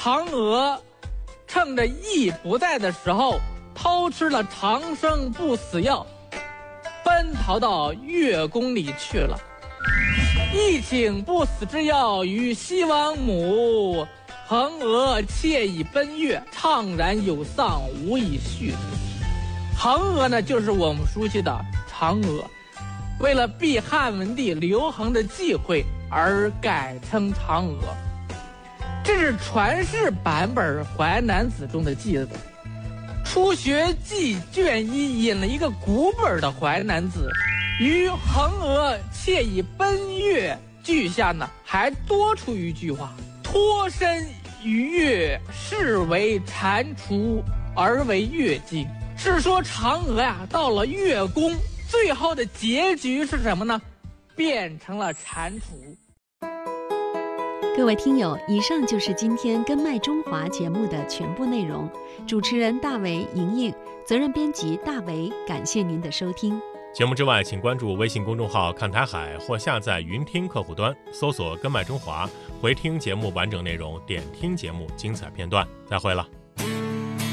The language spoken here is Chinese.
嫦娥趁着羿不在的时候，偷吃了长生不死药，奔逃到月宫里去了。羿请不死之药于西王母，嫦娥窃以奔月，怅然有丧，无以续之。嫦娥呢，就是我们熟悉的嫦娥，为了避汉文帝刘恒的忌讳而改称嫦娥。这是传世版本《淮南子》中的记载。初学记卷一引了一个古本的《淮南子》，于嫦娥窃以奔月句下呢，还多出一句话：脱身于月，是为蟾蜍而为月经。是说嫦娥呀，到了月宫，最后的结局是什么呢？变成了蟾蜍。 各位听友，以上就是今天《根脉中华》节目的全部内容。主持人大为、莹莹，责任编辑大为，感谢您的收听。 节目之外，请关注微信公众号看台海或下载云听客户端，搜索根脉中华，回听节目完整内容，点听节目精彩片段。再会了。